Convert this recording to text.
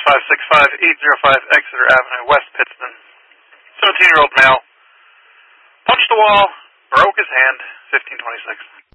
565 Exeter Avenue, West Pittston. 17-year-old male. Punched the wall, broke his hand, 1526.